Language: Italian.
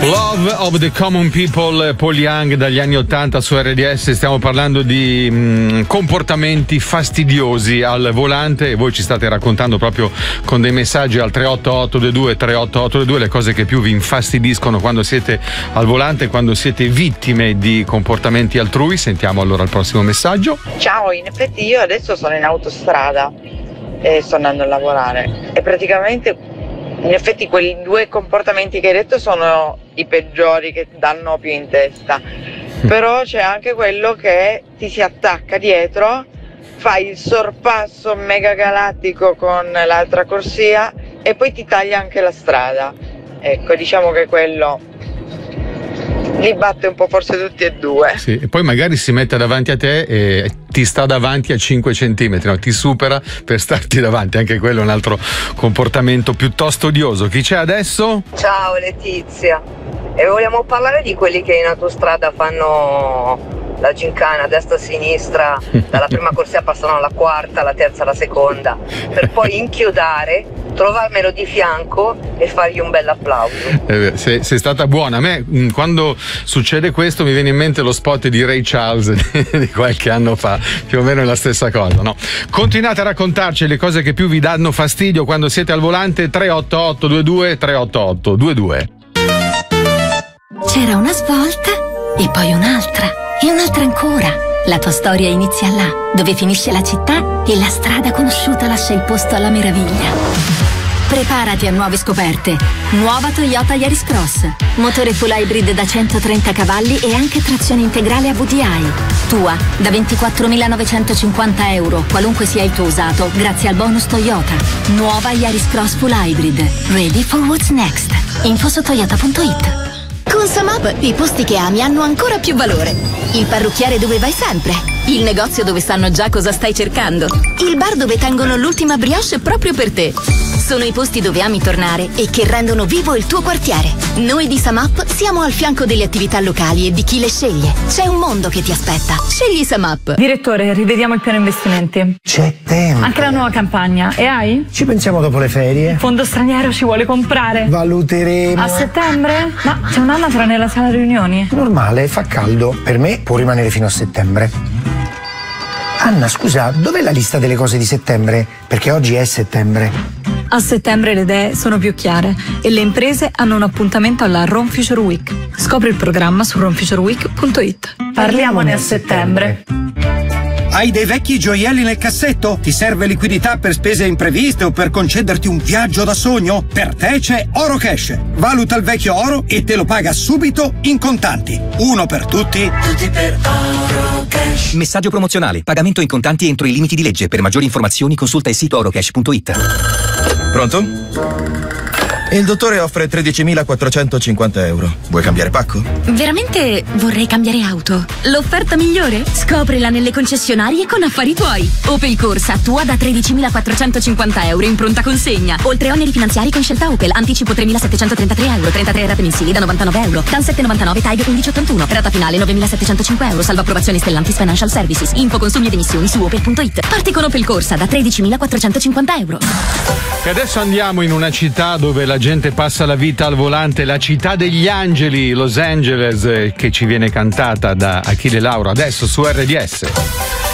Love of the Common People, Paul Young, dagli anni 80 su RDS. Stiamo parlando di comportamenti fastidiosi al volante e voi ci state raccontando proprio con dei messaggi al 38822 le cose che più vi infastidiscono quando siete al volante, quando siete vittime di comportamenti altrui. Sentiamo allora il prossimo messaggio. Ciao, in effetti io adesso sono in autostrada e sto andando a lavorare e praticamente in effetti quei due comportamenti che hai detto sono i peggiori, che danno più in testa. Però c'è anche quello che ti si attacca dietro, fai il sorpasso mega galattico con l'altra corsia e poi ti taglia anche la strada. Ecco, diciamo che quello li batte un po' forse tutti e due. Sì, e poi magari si mette davanti a te e ti sta davanti a 5 centimetri, no? Ti supera per starti davanti. Anche quello è un altro comportamento piuttosto odioso. Chi c'è adesso? Ciao Letizia, e vogliamo parlare di quelli che in autostrada fanno la gincana a destra a sinistra, dalla prima corsia passano alla quarta, alla terza alla seconda, per poi inchiodare, trovarmelo di fianco e fargli un bel applauso. Sei stata buona. A me quando succede questo mi viene in mente lo spot di Ray Charles di qualche anno fa, più o meno è la stessa cosa, no? Continuate a raccontarci le cose che più vi danno fastidio quando siete al volante. 38822. C'era una svolta e poi un'altra e un'altra ancora. La tua storia inizia là, dove finisce la città e la strada conosciuta lascia il posto alla meraviglia. Preparati a nuove scoperte. Nuova Toyota Yaris Cross. Motore full hybrid da 130 cavalli e anche trazione integrale a VDI. Tua da 24.950 euro, qualunque sia il tuo usato, grazie al bonus Toyota. Nuova Yaris Cross full hybrid. Ready for what's next. Info su toyota.it. Con Samap i posti che ami hanno ancora più valore. Il parrucchiere dove vai sempre. Il negozio dove sanno già cosa stai cercando. Il bar dove tengono l'ultima brioche proprio per te. Sono i posti dove ami tornare e che rendono vivo il tuo quartiere. Noi di Samap siamo al fianco delle attività locali e di chi le sceglie. C'è un mondo che ti aspetta. Scegli Samap. Direttore, rivediamo il piano investimenti. C'è tempo. Anche la nuova campagna. E hai? Ci pensiamo dopo le ferie. Fondo straniero ci vuole comprare. Valuteremo. A settembre? Ma c'è un'anatra nella sala riunioni. Normale, fa caldo. Per me può rimanere fino a settembre. Anna, scusa, dov'è la lista delle cose di settembre? Perché oggi è settembre. A settembre le idee sono più chiare e le imprese hanno un appuntamento alla Rome Future Week. Scopri il programma su romefutureweek.it. Parliamone a settembre. Hai dei vecchi gioielli nel cassetto? Ti serve liquidità per spese impreviste o per concederti un viaggio da sogno? Per te c'è Oro Cash. Valuta il vecchio oro e te lo paga subito in contanti. Uno per tutti. Tutti per Oro Cash. Messaggio promozionale. Pagamento in contanti entro i limiti di legge. Per maggiori informazioni consulta il sito orocash.it. Pronto? Il dottore offre 13.450 euro. Vuoi cambiare pacco? Veramente vorrei cambiare auto. L'offerta migliore? Scoprila nelle concessionarie con Affari Tuoi. Opel Corsa, tua da 13.450 euro in pronta consegna. Oltre oneri finanziari con scelta Opel. Anticipo 3.733 euro. 33 rate mensili da 99 euro. TAN 799, TAG 1181. Rata finale 9.705 euro. Salva approvazione Stellantis Financial Services. Info consumi ed emissioni su opel.it. Parti con Opel Corsa da 13.450 euro. E adesso andiamo in una città dove la gente passa la vita al volante, la città degli angeli, Los Angeles, che ci viene cantata da Achille Lauro adesso su RDS.